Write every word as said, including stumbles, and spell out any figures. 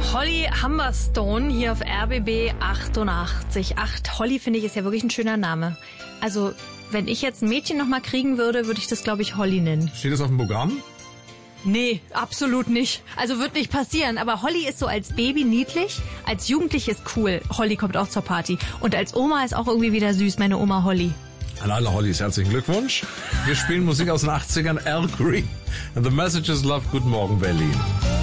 Holly Humberstone hier auf R B B achtundachtzig Komma acht. Holly, finde ich, ist ja wirklich ein schöner Name. Also, wenn ich jetzt ein Mädchen nochmal kriegen würde, würde ich das, glaube ich, Holly nennen. Steht das auf dem Programm? Nee, absolut nicht. Also wird nicht passieren. Aber Holly ist so als Baby niedlich, als Jugendlich ist cool. Holly kommt auch zur Party. Und als Oma ist auch irgendwie wieder süß, meine Oma Holly. An alle Hollys herzlichen Glückwunsch. Wir spielen Musik aus den achtzigern. Al Green and the Messages Love. Guten Morgen, Berlin.